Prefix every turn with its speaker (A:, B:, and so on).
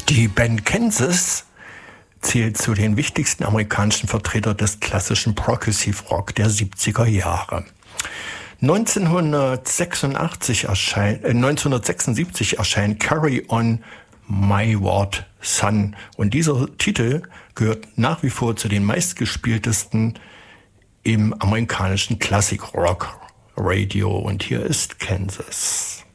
A: Die Band Kansas zählt zu den wichtigsten amerikanischen Vertretern des klassischen Progressive Rock der 70er Jahre. 1976 erscheint Carry On My Wayward Son und dieser Titel gehört nach wie vor zu den meistgespieltesten im amerikanischen Classic Rock Radio und hier ist Kansas.